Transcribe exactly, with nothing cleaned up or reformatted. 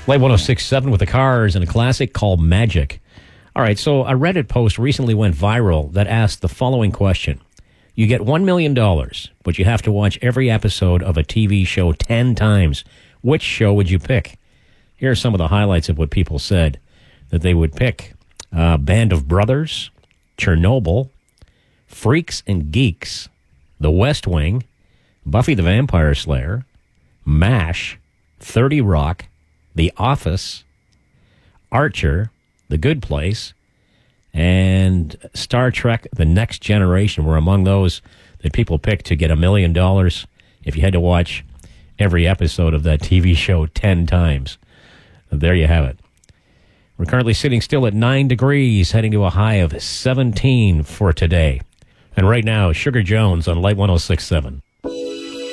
Light one oh six point seven with the Cars and a classic called Magic. All right, so a Reddit post recently went viral that asked the following question. You get one million dollars, but you have to watch every episode of a T V show ten times. Which show would you pick? Here are some of the highlights of what people said that they would pick. Uh, Band of Brothers, Chernobyl, Freaks and Geeks, The West Wing, Buffy the Vampire Slayer, MASH, thirty Rock, The Office, Archer, The Good Place, and Star Trek The Next Generation were among those that people picked to get a million dollars if you had to watch every episode of that T V show ten times. There you have it. We're currently sitting still at nine degrees, heading to a high of seventeen for today. And right now, Sugar Jones on Light one oh six point seven.